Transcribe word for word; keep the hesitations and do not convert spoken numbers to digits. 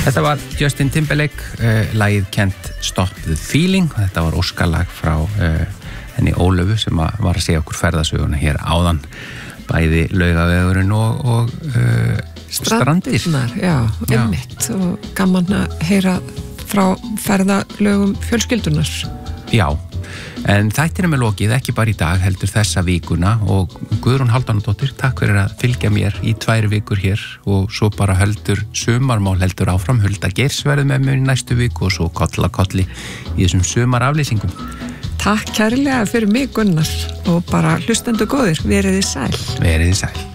Þetta var Justin Timberlake, uh, lagið Can't Stop the Feeling. Þetta var óskalag frá uh, henni Ólöfu sem að var að segja okkur ferðasöguna hér áðan, bæði Laugavegurinn og, og uh, Strandir. Já, einmitt, og gaman að heyra frá ferðalögum fjölskyldunar. Já, en þættinum er lokið, ekki bara í dag, heldur þessa vikuna, og Guðrún Hálfdánadóttir, takk fyrir að fylgja mér í tvær vikur hér, og svo bara heldur sumarmál heldur áfram, Hulda Geirs verður með mér í næstu viku og svo kolla kolli í þessum sumaraflýsingum. Takk kærlega fyrir mig, Gunnar, og bara hlustendur góðir, veriði sæl. Veriði sæl.